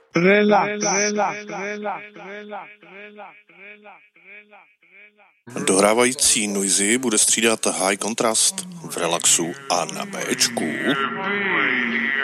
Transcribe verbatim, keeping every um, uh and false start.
Relax, relax, relax, relax, Dohrávající noisy bude střídat high contrast v relaxu a na Bčku.